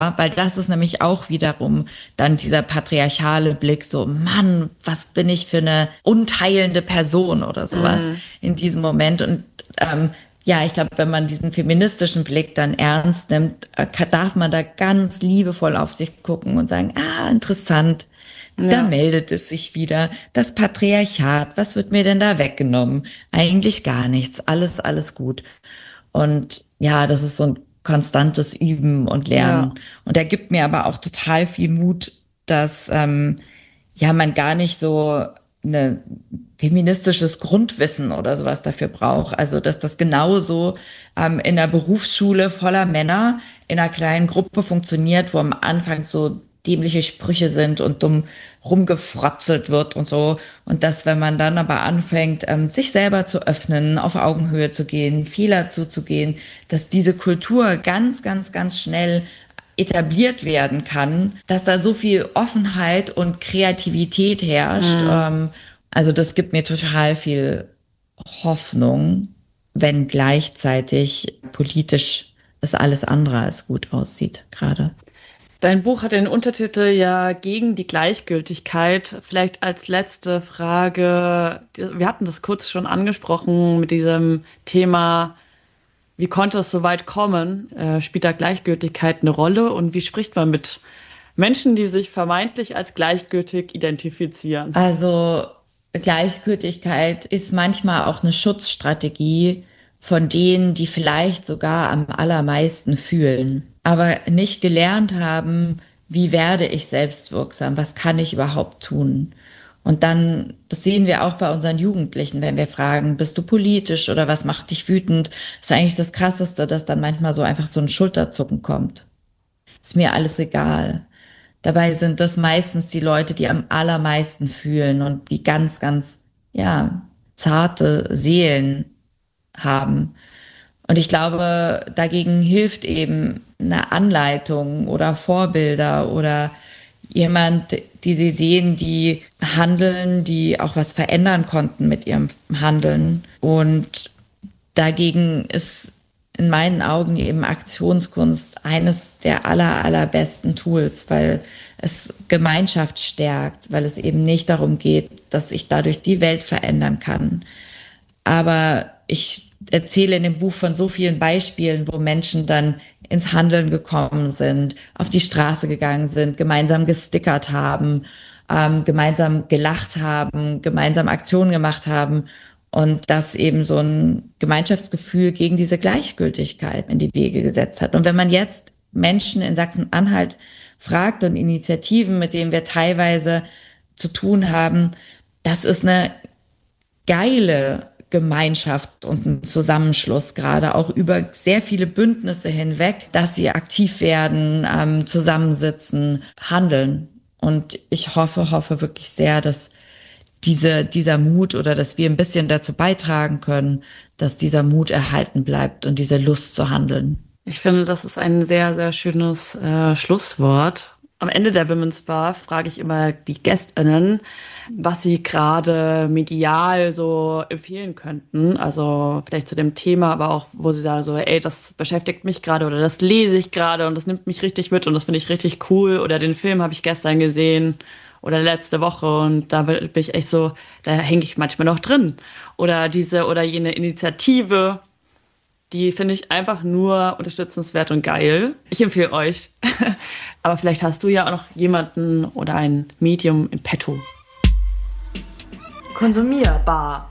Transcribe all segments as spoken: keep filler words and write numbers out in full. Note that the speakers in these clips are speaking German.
weil das ist nämlich auch wiederum dann dieser patriarchale Blick, so, Mann, was bin ich für eine unteilende Person oder sowas Mhm. in diesem Moment. Und ähm, ja, ich glaube, wenn man diesen feministischen Blick dann ernst nimmt, äh, darf man da ganz liebevoll auf sich gucken und sagen, ah, interessant. Da Ja. meldet es sich wieder. Das Patriarchat, was wird mir denn da weggenommen? Eigentlich gar nichts. Alles, alles gut. Und ja, das ist so ein konstantes Üben und Ja. Lernen. Und er gibt mir aber auch total viel Mut, dass ähm, ja man gar nicht so eine feministisches Grundwissen oder sowas dafür braucht. Also dass das genauso ähm, in einer Berufsschule voller Männer in einer kleinen Gruppe funktioniert, wo am Anfang so dämliche Sprüche sind und dumm rumgefrotzelt wird und so. Und dass, wenn man dann aber anfängt, ähm, sich selber zu öffnen, auf Augenhöhe zu gehen, Fehler zuzugehen, dass diese Kultur ganz, ganz, ganz schnell etabliert werden kann, dass da so viel Offenheit und Kreativität herrscht. Mhm. Ähm, also das gibt mir total viel Hoffnung, wenn gleichzeitig politisch es alles andere als gut aussieht gerade. Dein Buch hat den Untertitel ja gegen die Gleichgültigkeit. Vielleicht als letzte Frage, wir hatten das kurz schon angesprochen mit diesem Thema, wie konnte es so weit kommen? Äh, spielt da Gleichgültigkeit eine Rolle? Und wie spricht man mit Menschen, die sich vermeintlich als gleichgültig identifizieren? Also Gleichgültigkeit ist manchmal auch eine Schutzstrategie von denen, die vielleicht sogar am allermeisten fühlen, aber nicht gelernt haben, wie werde ich selbstwirksam, was kann ich überhaupt tun? Und dann, das sehen wir auch bei unseren Jugendlichen, wenn wir fragen, bist du politisch oder was macht dich wütend? Das ist eigentlich das Krasseste, dass dann manchmal so einfach so ein Schulterzucken kommt. Ist mir alles egal. Dabei sind das meistens die Leute, die am allermeisten fühlen und die ganz, ganz, ja, zarte Seelen haben. Und ich glaube, dagegen hilft eben eine Anleitung oder Vorbilder oder jemand, die sie sehen, die handeln, die auch was verändern konnten mit ihrem Handeln. Und dagegen ist in meinen Augen eben Aktionskunst eines der aller, allerbesten Tools, weil es Gemeinschaft stärkt, weil es eben nicht darum geht, dass ich dadurch die Welt verändern kann. Aber ich erzähle in dem Buch von so vielen Beispielen, wo Menschen dann ins Handeln gekommen sind, auf die Straße gegangen sind, gemeinsam gestickert haben, ähm, gemeinsam gelacht haben, gemeinsam Aktionen gemacht haben und das eben so ein Gemeinschaftsgefühl gegen diese Gleichgültigkeit in die Wege gesetzt hat. Und wenn man jetzt Menschen in Sachsen-Anhalt fragt und Initiativen, mit denen wir teilweise zu tun haben, das ist eine geile Gemeinschaft und ein Zusammenschluss, gerade auch über sehr viele Bündnisse hinweg, dass sie aktiv werden, ähm, zusammensitzen, handeln. Und ich hoffe, hoffe wirklich sehr, dass diese, dieser Mut oder dass wir ein bisschen dazu beitragen können, dass dieser Mut erhalten bleibt und diese Lust zu handeln. Ich finde, das ist ein sehr, sehr schönes äh, Schlusswort. Am Ende der Women's Bar frage ich immer die GästInnen, was sie gerade medial so empfehlen könnten. Also vielleicht zu dem Thema, aber auch, wo sie sagen so, ey, das beschäftigt mich gerade oder das lese ich gerade und das nimmt mich richtig mit und das finde ich richtig cool. Oder den Film habe ich gestern gesehen oder letzte Woche und da bin ich echt so, da hänge ich manchmal noch drin. Oder diese oder jene Initiative, die finde ich einfach nur unterstützenswert und geil. Ich empfehle euch. Aber vielleicht hast du ja auch noch jemanden oder ein Medium im Petto. Konsumierbar.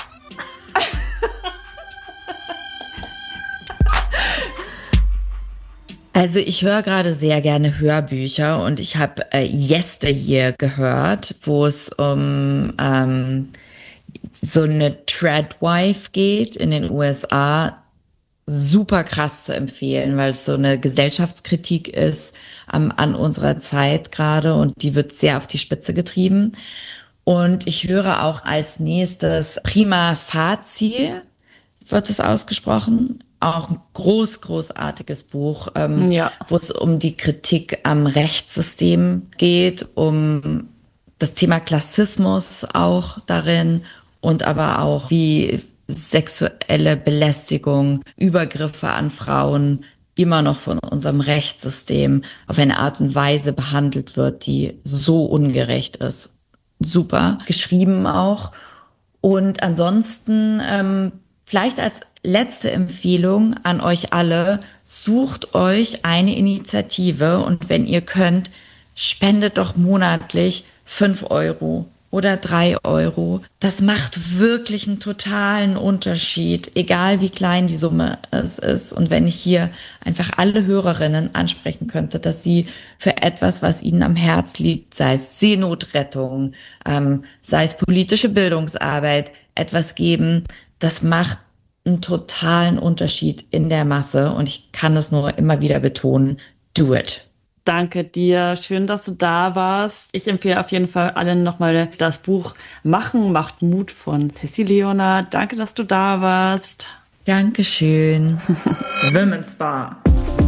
Also ich höre gerade sehr gerne Hörbücher und ich habe äh, Yesteryear gehört, wo es um ähm, so eine Tradwife geht in den U S A. Super krass zu empfehlen, weil es so eine Gesellschaftskritik ist ähm, an unserer Zeit gerade und die wird sehr auf die Spitze getrieben. Und ich höre auch als nächstes Prima Facie, wird es ausgesprochen. Auch ein groß, großartiges Buch, ähm, Ja. wo es um die Kritik am Rechtssystem geht, um das Thema Klassismus auch darin und aber auch wie sexuelle Belästigung, Übergriffe an Frauen immer noch von unserem Rechtssystem auf eine Art und Weise behandelt wird, die so ungerecht ist. Super geschrieben auch. Und ansonsten ähm, vielleicht als letzte Empfehlung an euch alle, sucht euch eine Initiative und wenn ihr könnt, spendet doch monatlich fünf Euro oder drei Euro. Das macht wirklich einen totalen Unterschied, egal wie klein die Summe es ist. Und wenn ich hier einfach alle Hörerinnen ansprechen könnte, dass sie für etwas, was ihnen am Herz liegt, sei es Seenotrettung, ähm, sei es politische Bildungsarbeit, etwas geben, das macht einen totalen Unterschied in der Masse. Und ich kann es nur immer wieder betonen, do it. Danke dir. Schön, dass du da warst. Ich empfehle auf jeden Fall allen nochmal das Buch Machen macht Mut von Sissi Leonard. Danke, dass du da warst. Dankeschön. Women's Bar.